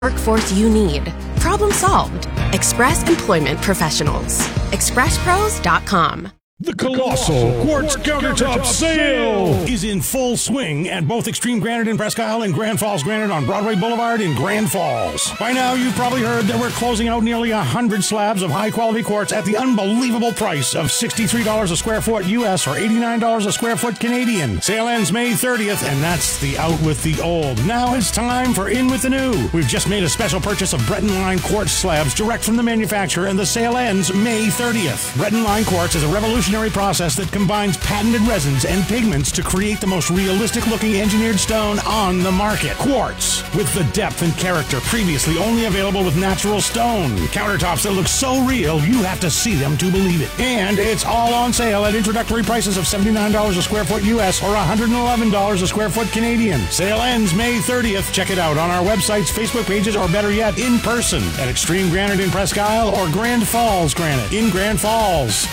workforce you need. Problem solved. Express Employment Professionals. ExpressPros.com. The Colossal Quartz Countertop Sale is in full swing at both Extreme Granite in Presque Isle and Grand Falls Granite on Broadway Boulevard in Grand Falls. By now, you've probably heard that we're closing out nearly 100 slabs of high-quality quartz at the unbelievable price of $63 a square foot U.S. or $89 a square foot Canadian. Sale ends May 30th, and that's the out with the old. Now it's time for in with the new. We've just made a special purchase of Breton Line quartz slabs direct from the manufacturer, and the sale ends May 30th. Breton Line quartz is a revolutionary process that combines patented resins and pigments to create the most realistic-looking engineered stone on the market. Quartz, with the depth and character previously only available with natural stone. Countertops that look so real, you have to see them to believe it. And it's all on sale at introductory prices of $79 a square foot U.S. or $111 a square foot Canadian. Sale ends May 30th. Check it out on our websites, Facebook pages, or better yet, in person at Extreme Granite in Presque Isle or Grand Falls Granite in Grand Falls.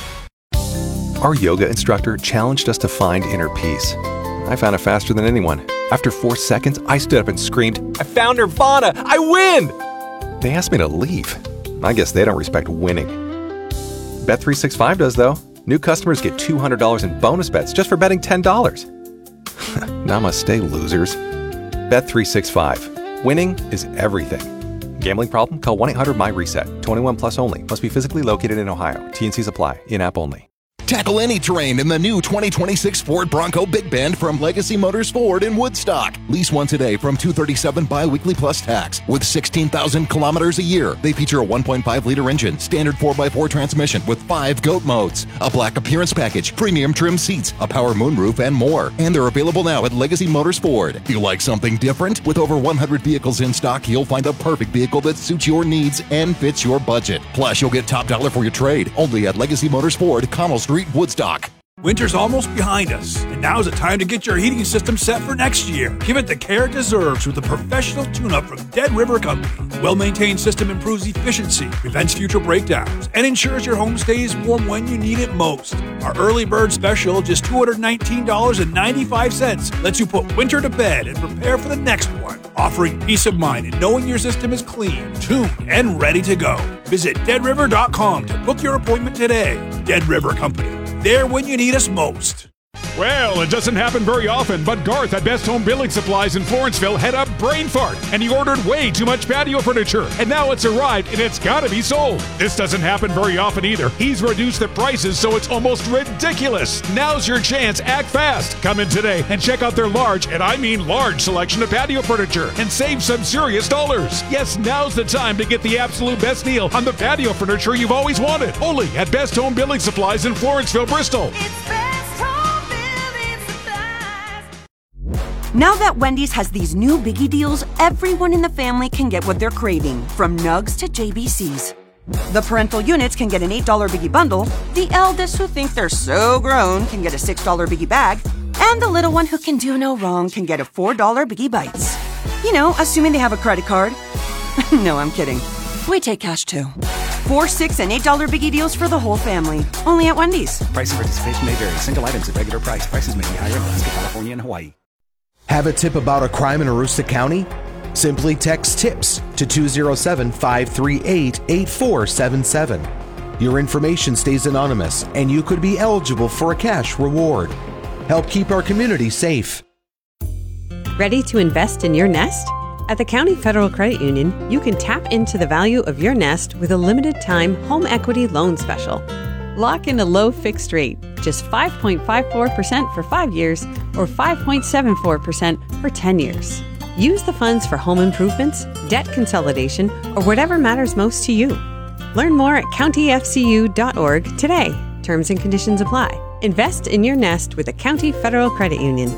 Our yoga instructor challenged us to find inner peace. I found it faster than anyone. After 4 seconds, I stood up and screamed, "I found Nirvana! I win!" They asked me to leave. I guess they don't respect winning. Bet365 does, though. New customers get $200 in bonus bets just for betting $10. Namaste, losers. Bet365. Winning is everything. Gambling problem? Call 1-800-MY-RESET. 21 plus only. Must be physically located in Ohio. T&Cs apply. In-app only. Tackle any terrain in the new 2026 Ford Bronco Big Bend from Legacy Motors Ford in Woodstock. Lease one today from $237 bi-weekly plus tax. With 16,000 kilometers a year, they feature a 1.5-liter engine, standard 4x4 transmission with 5 GOAT modes, a black appearance package, premium trim seats, a power moonroof, and more. And they're available now at Legacy Motors Ford. Feel like something different? With over 100 vehicles in stock, you'll find a perfect vehicle that suits your needs and fits your budget. Plus, you'll get top dollar for your trade. Only at Legacy Motors Ford, Connell Street, Woodstock. Winter's almost behind us, and now's the time to get your heating system set for next year. Give it the care it deserves with a professional tune-up from Dead River Company. A well-maintained system improves efficiency, prevents future breakdowns, and ensures your home stays warm when you need it most. Our early bird special, just $219.95, lets you put winter to bed and prepare for the next one, offering peace of mind in knowing your system is clean, tuned, and ready to go. Visit deadriver.com to book your appointment today. Dead River Company. There when you need us most. Well, it doesn't happen very often, but Garth at Best Home Building Supplies in Florenceville had a brain fart, and he ordered way too much patio furniture, and now it's arrived, and it's gotta be sold. This doesn't happen very often either. He's reduced the prices, so it's almost ridiculous. Now's your chance. Act fast. Come in today and check out their large, and I mean large, selection of patio furniture, and save some serious dollars. Yes, now's the time to get the absolute best deal on the patio furniture you've always wanted. Only at Best Home Building Supplies in Florenceville, Bristol. Now that Wendy's has these new biggie deals, everyone in the family can get what they're craving, from nugs to JBCs. The parental units can get an $8 biggie bundle, the eldest who think they're so grown can get a $6 biggie bag, and the little one who can do no wrong can get a $4 biggie bites. You know, assuming they have a credit card. No, I'm kidding. We take cash too. $4, $6, and $8 biggie deals for the whole family. Only at Wendy's. Price and participation may vary. Single items at regular price. Prices may be higher in Alaska, California, and Hawaii. Have a tip about a crime in Aroostook County? Simply text TIPS to 207-538-8477. Your information stays anonymous, and you could be eligible for a cash reward. Help keep our community safe. Ready to invest in your nest? At the County Federal Credit Union, you can tap into the value of your nest with a limited-time home equity loan special. Lock in a low fixed rate, just 5.54% for 5 years or 5.74% for 10 years. Use the funds for home improvements, debt consolidation, or whatever matters most to you. Learn more at countyfcu.org today. Terms and conditions apply. Invest in your nest with the County Federal Credit Union.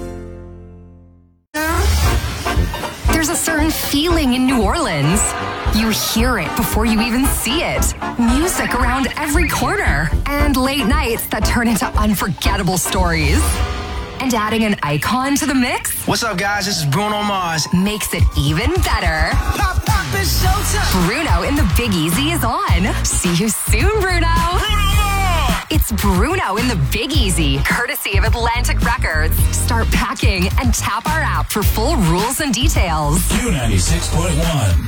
There's a certain feeling in New Orleans. You hear it before you even see it. Music around every corner. And late nights that turn into unforgettable stories. And adding an icon to the mix? What's up, guys? This is Bruno Mars. Makes it even better. Pop, pop, it's showtime. Bruno in the Big Easy is on. See you soon, Bruno. It's Bruno in the Big Easy, courtesy of Atlantic Records. Start packing and tap our app for full rules and details. Q96.1.